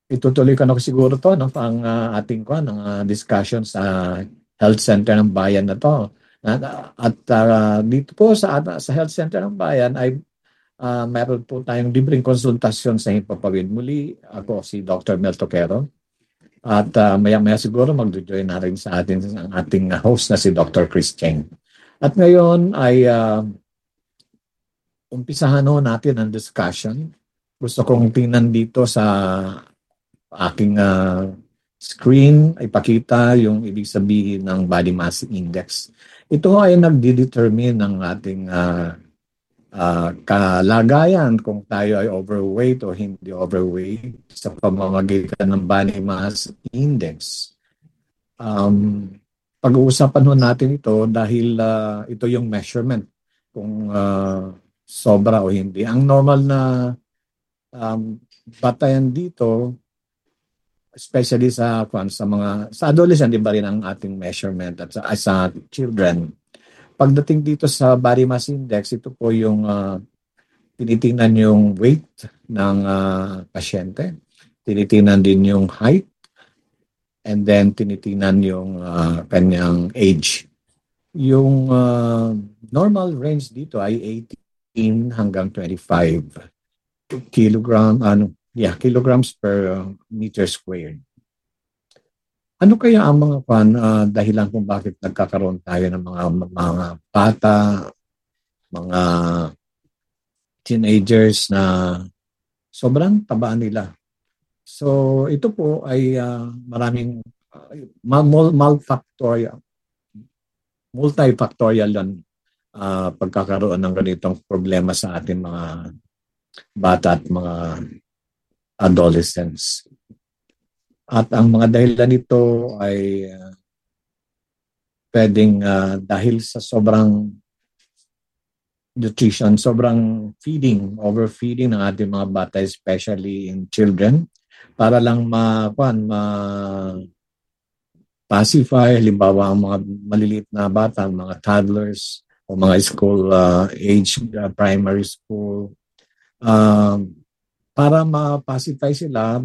itutuloy ko na siguro to, no, ang ating discussion sa health center ng bayan na to. At dito po sa health center ng bayan ay meron po tayong libreng konsultasyon sa himpapawid. Muli, ako si Dr. Mel Toquero. At maya-maya siguro mag-join na rin sa atin ang ating host na si Dr. Chris Cheng. At ngayon ay umpisahan natin ang discussion. Gusto kong tingnan dito sa aking screen, ipakita yung ibig sabihin ng body mass index. Ito ay nagdi-determine ng ating kalagayan kung tayo ay overweight o hindi overweight sa pamamagitan ng body mass index. Pag-uusapan natin ito dahil ito yung measurement kung sobra o hindi. Ang normal na batayan dito, especially sa adolescent, iba rin ang ating measurement at sa children. Pagdating dito sa body mass index, ito po yung tinitingnan yung weight ng pasyente, tinitingnan din yung height, and then tinitingnan yung kanyang age. Yung normal range dito ay 18 hanggang 25 kilograms per meter squared. Ano kaya ang mga dahilan kung bakit nagkakaroon tayo ng mga bata, mga teenagers na sobrang tabaan nila? So ito po ay maraming multifactorial yan pagkakaroon ng ganitong problema sa ating mga bata at mga adolescents. At ang mga dahilan nito ay pwedeng dahil sa sobrang nutrition, sobrang overfeeding ng ating mga bata, especially in children, para lang pacify, halimbawa ang mga maliliit na bata, mga toddlers o mga school age, primary school, para ma-pacify sila,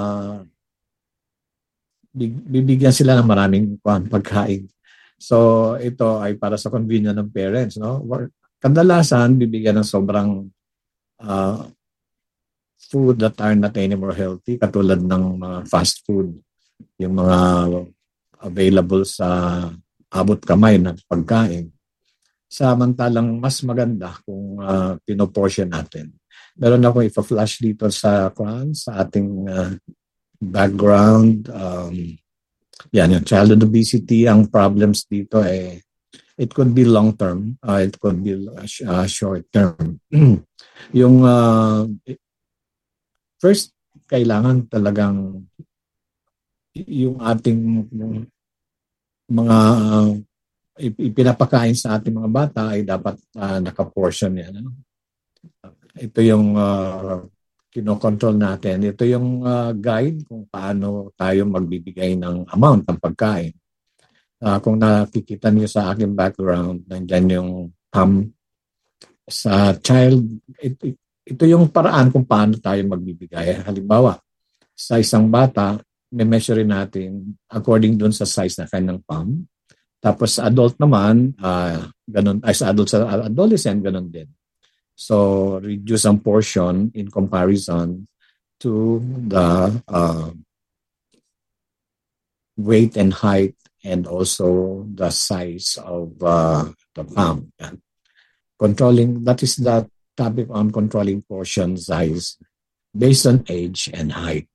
bibigyan sila ng maraming pagkain. So ito ay para sa convenience ng parents, no? Kadalasan bibigyan ng sobrang food that are not anymore healthy, katulad ng mga fast food, yung mga available sa abot kamay na pagkain. Samantalang mas maganda kung pinoportion natin. Meron akong ipa-flash dito sa ating background. Yan, yung childhood obesity, ang problems dito it could be long term, it could be short term. Yung first, kailangan talagang yung ating mga ipinapakain sa ating mga bata ay dapat nakaportion yan. Ano? Ito yung kinokontrol natin. Ito yung guide kung paano tayo magbibigay ng amount ng pagkain. Kung nakikita niyo sa aking background, nandyan yung sa child. Ito yung paraan kung paano tayo magbibigay. Halimbawa, sa isang bata, may measure natin according dun sa size na kanyang palm. Tapos sa adult naman, ganun, sa adolescent, ganun din. So, reduce ang portion in comparison to the weight and height and also the size of the palm. That is the topic on controlling portion size based on age and height.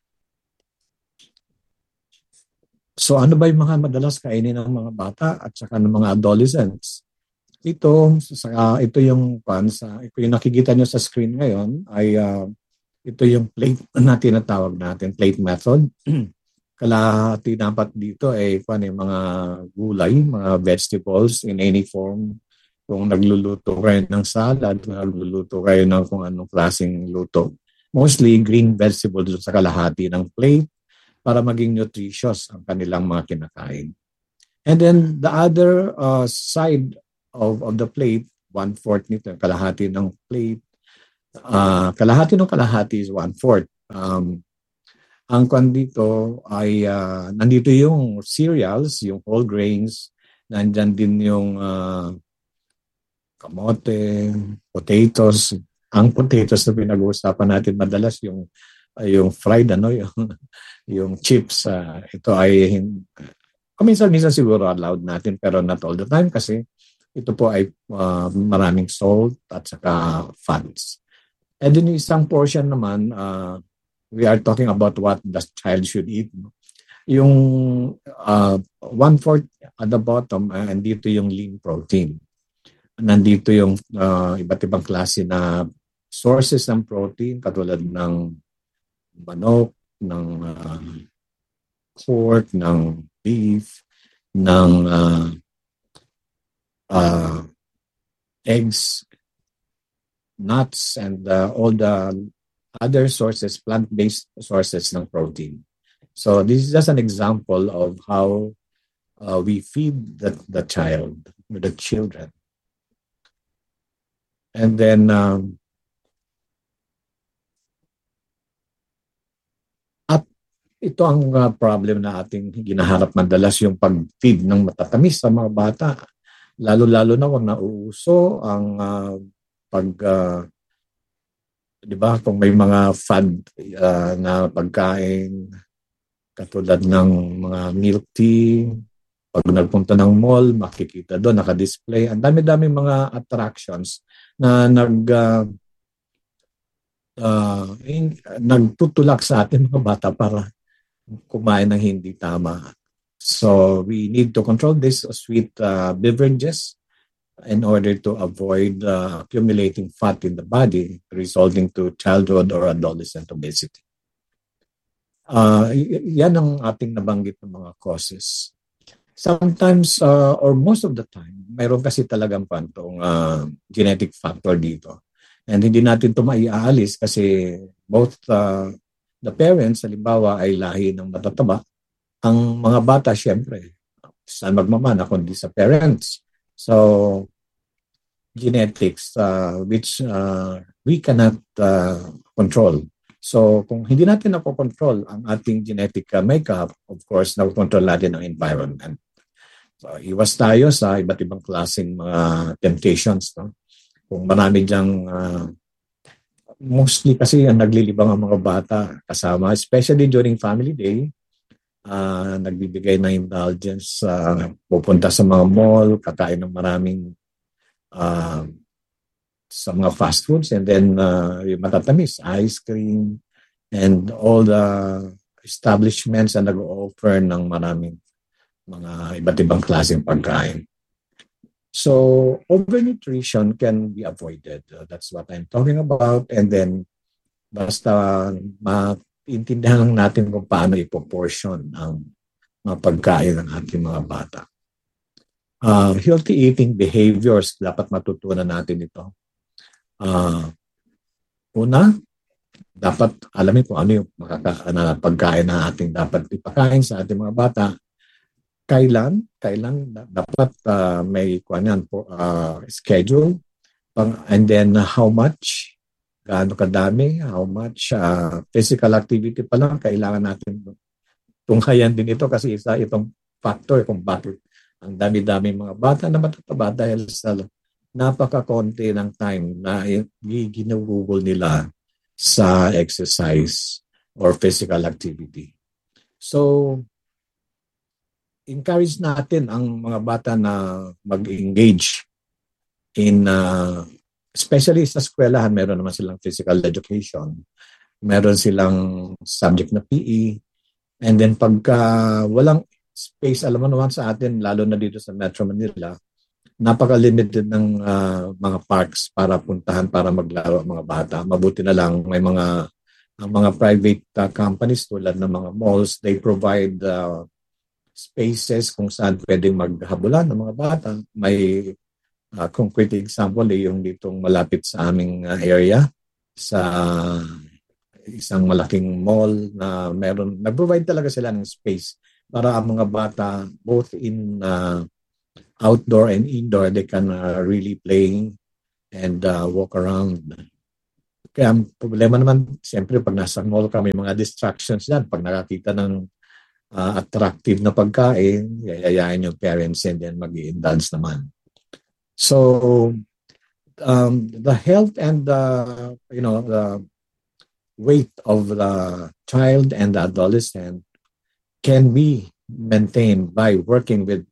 So ano ba yung mga madalas kainin ng mga bata at saka ng mga adolescents? Ito yung nakikita nyo sa screen ngayon ay ito yung plate na tinatawag natin, plate method. Kalahati dapat dito ay mga gulay, mga vegetables in any form. Kung nagluluto kayo ng salad, nagluluto kayo ng kung anong klaseng luto. Mostly green vegetables sa kalahati ng plate para maging nutritious ang kanilang mga kinakain. And then the other side of the plate, 1/4 nito, kalahati ng plate. Kalahati ng kalahati is 1/4. Ang kwan dito ay nandito yung cereals, yung whole grains, nandyan din yung kamote, potatoes. Ang potatoes na pinag-uusapan natin madalas yung fried yung chips. Ito ay minsan siguro allowed natin pero not all the time kasi ito po ay maraming salt at saka fats. And then yung isang portion naman, we are talking about what the child should eat. Yung 1/4 at the bottom, andito yung lean protein. Nandito yung iba't ibang klase na sources ng protein katulad ng manok, ng pork, ng beef, ng eggs, nuts, and all the other sources, plant-based sources ng protein. So this is just an example of how we feed the child, the children. And then at ito ang problem na ating ginaharap madalas, yung pag-feed ng matatamis sa mga bata. Lalo-lalo na kung nauuso ang di ba, kung may mga fad na pagkain katulad ng mga milk tea, pag nagpunta ng mall, makikita doon, naka-display. Ang dami-dami mga attractions na nagtutulak sa atin mga bata para kumain ng hindi tama. So we need to control this sweet beverages in order to avoid accumulating fat in the body, resulting to childhood or adolescent obesity. Yan ang ating nabanggit ng mga causes. Sometimes, or most of the time, mayroon kasi talagang pantong genetic factor dito. And hindi natin ito maiaalis kasi both the parents, halimbawa, ay lahi ng matataba. Ang mga bata, syempre, saan magmamana kundi sa parents. So, genetics, which we cannot control. So, kung hindi natin nakokontrol ang ating genetic makeup, of course, nakokontrol natin ang environment. So, iwas tayo sa iba't ibang klaseng mga temptations. No? Kung marami dyang, mostly kasi ang naglilibang ang mga bata kasama, especially during family day, nagbibigay ng indulgence, pupunta sa mga mall, kakain ng maraming sa mga fast foods, and then yung matatamis, ice cream, and all the establishments na nag-offer ng maraming mga iba't ibang klaseng pagkain. So, overnutrition can be avoided. That's what I'm talking about. And then, basta maintindihan natin kung paano ipoportion ang mga pagkain ng ating mga bata. Healthy eating behaviors, dapat matutunan natin ito. Una, dapat alamin kung ano yung pagkain na ating dapat ipakain sa ating mga bata. Kailan dapat may schedule, and then how much, gaano kadami, how much physical activity pa lang kailangan natin tunghayan din ito kasi isa itong factor kung bakit ang dami-dami mga bata na matataba dahil sa napakakonti ng time na ginugugol nila sa exercise or physical activity. So, encourage natin ang mga bata na mag-engage in, especially sa eskwelahan, meron naman silang physical education, meron silang subject na PE, and then pagka walang space, alam mo naman sa atin, lalo na dito sa Metro Manila, napaka-limited ng mga parks para puntahan, para maglaro ang mga bata. Mabuti na lang may mga private companies tulad ng mga malls, they provide spaces kung saan pwedeng maghabulan ng mga bata. May concrete example yung ditong malapit sa aming area sa isang malaking mall na nag-provide talaga sila ng space para ang mga bata both in outdoor and indoor, they can really play and walk around. Kaya ang problema naman, siyempre, pag nasa mall ka, may mga distractions yan. Pag nakakita ng attractive na pagkain, yayayain yung parents and then mag-i-indulge naman. So, the health and the weight of the child and the adolescent can be maintained by working with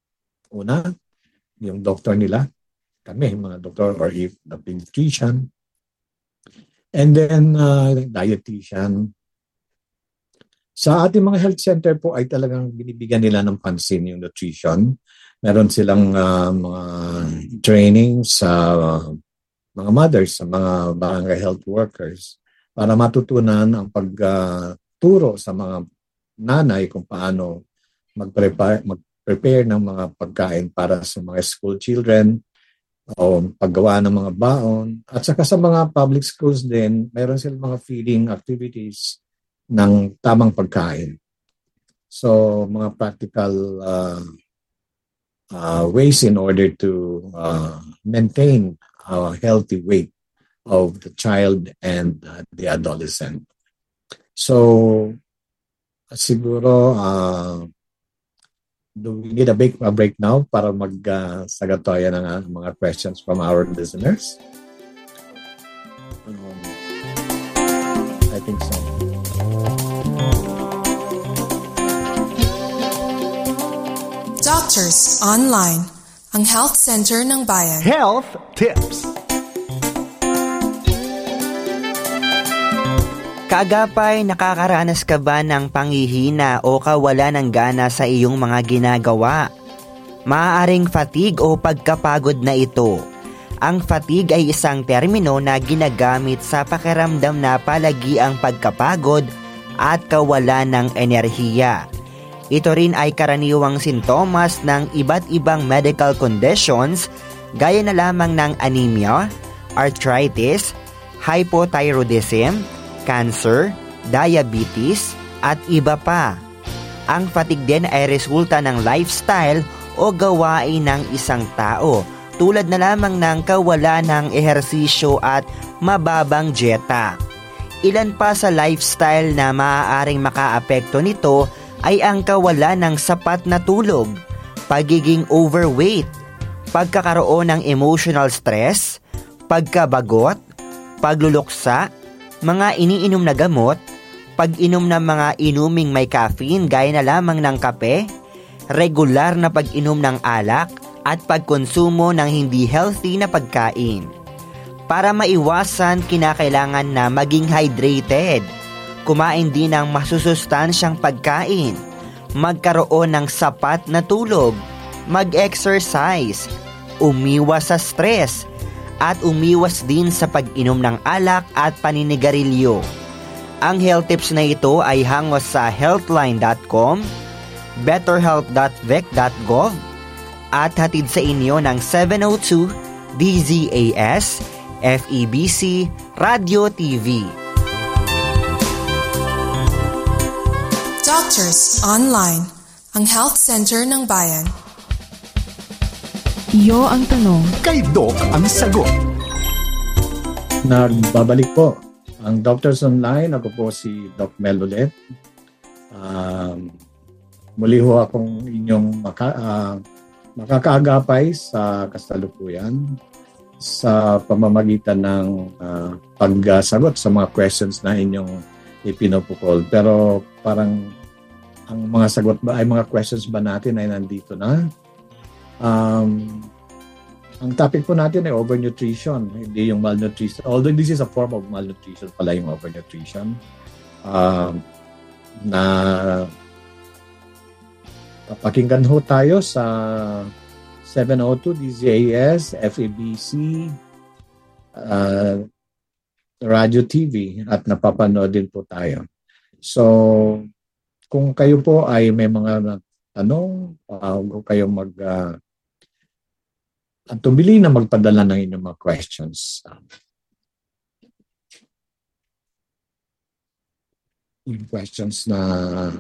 yung doctor nila, kami, mga doktor, or if the pediatrician, and then dietitian. Sa ating mga health center po ay talagang binibigyan nila ng pansin yung nutrition. Meron silang mga training sa mga mothers, sa mga barangay health workers para matutunan ang pagturo sa mga nanay kung paano mag-prepare ng mga pagkain para sa mga school children o paggawa ng mga baon. At saka sa mga public schools din, meron silang mga feeding activities ng tamang pagkain. So, mga practical ways in order to maintain a healthy weight of the child and the adolescent. So, siguro, do we need a break now para magsagot tayo ng mga questions from our listeners? I think so. Doctors Online, ang health center ng bayan. Health Tips. Kaagapay, nakakaranas ka ba ng panghihina o kawalan ng gana sa iyong mga ginagawa? Maaaring fatigue o pagkapagod na ito. Ang fatigue ay isang termino na ginagamit sa pakiramdam na palagi ang pagkapagod at kawalan ng enerhiya. Ito rin ay karaniwang sintomas ng iba't ibang medical conditions gaya na lamang ng anemia, arthritis, hypothyroidism, cancer, diabetes, at iba pa. Ang fatigue din ay resulta ng lifestyle o gawain ng isang tao tulad na lamang ng kawalan ng ehersisyo at mababang dieta. Ilan pa sa lifestyle na maaaring makaapekto nito ay ang kawalan ng sapat na tulog, pagiging overweight, pagkakaroon ng emotional stress, pagkabagot, pagluluksa, mga iniinom na gamot, pag-inom ng mga inuming may caffeine gaya na lamang ng kape, regular na pag-inom ng alak, at pagkonsumo ng hindi healthy na pagkain. Para maiwasan, kinakailangan na maging hydrated, kumain din ng masusustansyang pagkain, magkaroon ng sapat na tulog, mag-exercise, umiwas sa stress, at umiwas din sa pag-inom ng alak at paninigarilyo. Ang health tips na ito ay hangos sa healthline.com, betterhealth.vec.gov, at hatid sa inyo ng 702 DZAS, FEBC, Radio TV. Doctors Online, ang health center ng bayan. Iyo ang tanong, Kay Doc ang sagot. Nagbabalik po ang Doctors Online. Ako po si Doc Mel ulit. Muli ho akong inyong makakaagapay sa kasalukuyan sa pamamagitan ng pagsagot sa mga questions na inyong ipinupukol. Pero parang ang mga sagot ba ay mga questions ba natin ay nandito na? Ang topic po natin ay overnutrition, hindi yung malnutrition. Although this is a form of malnutrition pala yung overnutrition. Na papakinggan ho tayo sa 702 DZAS, FEBC, Radio TV at napapanood din po tayo. So, kung kayo po ay may mga tanong, kung kayo tubili na magpadala ng inyong mga questions. Yung questions na